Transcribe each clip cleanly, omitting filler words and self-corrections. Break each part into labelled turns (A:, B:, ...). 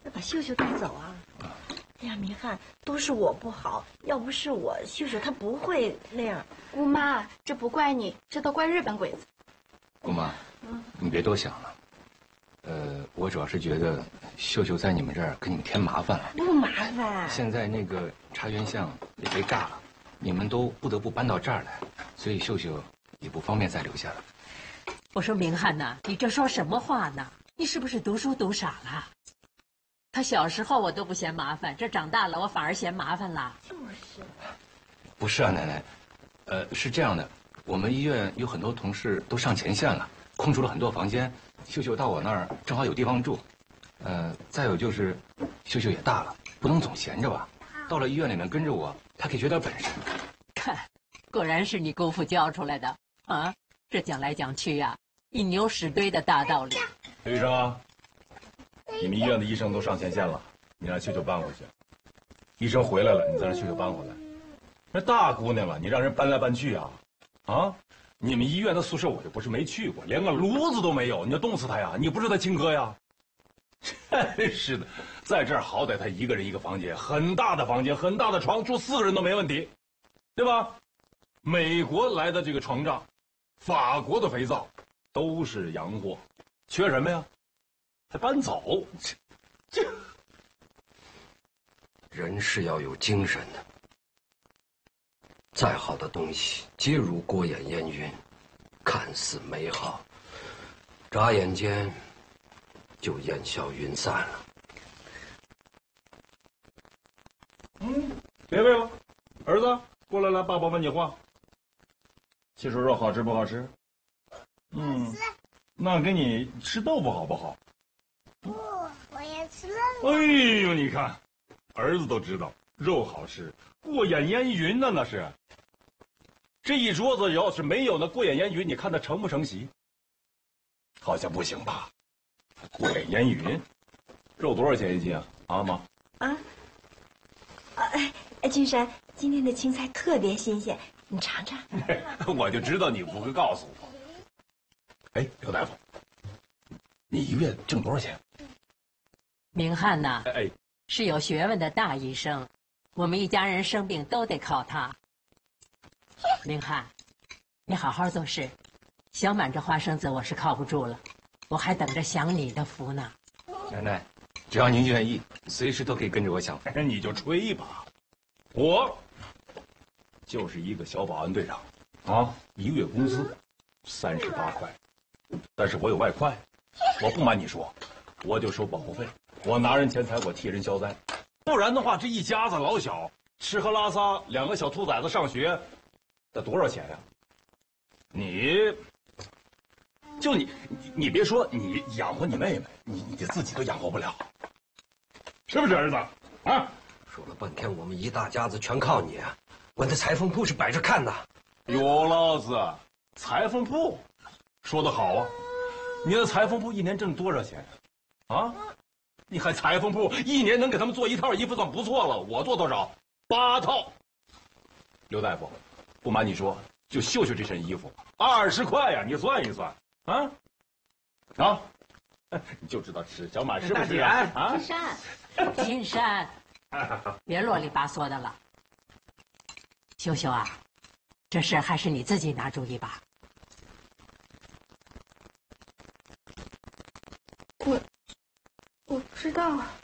A: 要把秀秀带走啊！哎呀，明翰，都是我不好，要不是我，秀秀她不会那样。
B: 姑妈，这不怪你，这都怪日本鬼子。
C: 姑妈，你别多想了。我主要是觉得秀秀在你们这儿给你们添麻烦了。
A: 不麻烦。
C: 现在那个茶园巷也被炸了，你们都不得不搬到这儿来，所以秀秀也不方便再留下了。
D: 我说明翰呐，你这说什么话呢？你是不是读书读傻了？他小时候我都不嫌麻烦，这长大了我反而嫌麻烦了。
A: 就是。
C: 不是啊，奶奶，是这样的，我们医院有很多同事都上前线了，空出了很多房间，秀秀到我那儿正好有地方住。再有就是，秀秀也大了，不能总闲着吧。到了医院里面跟着我，她可以学点本事。
D: 看，果然是你姑父教出来的啊！这讲来讲去呀，一牛屎堆的大道理。
E: 刘医生啊，你们医院的医生都上前线了，你让秀秀搬回去。医生回来了，你再让秀秀搬回来。那大姑娘了，你让人搬来搬去啊？啊！你们医院的宿舍我就不是没去过，连个炉子都没有，你要冻死她呀？你不是她亲哥呀？真是的，在这儿好歹她一个人一个房间，很大的房间，很大的床，住4个人都没问题，对吧？美国来的这个床帐，法国的肥皂，都是洋货，缺什么呀？还搬走？这
F: 人是要有精神的。再好的东西，皆如过眼烟云，看似美好，眨眼间就烟消云散了。
E: 别喂了，儿子，过来，爸爸问你话。汽水肉好吃不好吃？那给你吃豆腐好不好？
G: 不，我也吃肉。
E: 哎呦，你看，儿子都知道肉好吃，过眼烟云呢那是。这一桌子要是没有那过眼烟云，你看他成不成席？好像不行吧？过眼烟云，肉多少钱一斤啊？啊妈？
A: 君山，今天的青菜特别新鲜，你尝尝。
E: 我就知道你不会告诉我。哎，刘大夫，你一个月挣多少钱？
D: 明翰呐，
E: 哎，
D: 是有学问的大医生，我们一家人生病都得靠他。明翰，你好好做事，小满这花生子我是靠不住了，我还等着享你的福呢。
C: 奶奶，只要您愿意，随时都可以跟着我享福。
E: 你就吹吧，我就是一个小保安队长，啊，一个月工资38块，但是我有外快，我不瞒你说，我就收保护费，我拿人钱财，我替人消灾，不然的话，这一家子老小吃喝拉撒，2个小兔崽子上学，得多少钱呀？你别说你养活你妹妹，你自己都养活不了，是不是儿子？啊？
F: 说了半天，我们一大家子全靠你啊！我的裁缝铺是摆着看的。
E: 有老子，裁缝铺，说得好啊！你的裁缝铺一年挣多少钱？啊？你还裁缝铺一年能给他们做1套衣服算不错了，我做多少？8套。刘大夫，不瞒你说，就秀秀这身衣服20块呀，你算一算啊？啊？你就知道吃，小满是不是啊？
D: 金山，金山，别啰里吧嗦的了。秀秀啊，这事还是你自己拿主意吧。
B: 我不知道啊。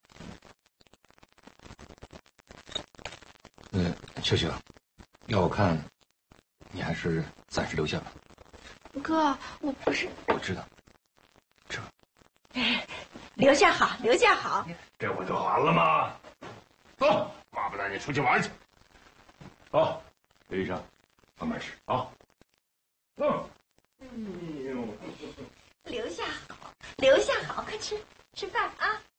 C: 秀秀，要我看，你还是暂时留下吧。
B: 哥，我不是。
C: 我知道，这
A: 留下好，留下好。
E: 这不就完了吗？走，爸爸带你出去玩去。走，刘医生，慢慢吃啊。走。
A: 留下好，留下好，快吃饭啊。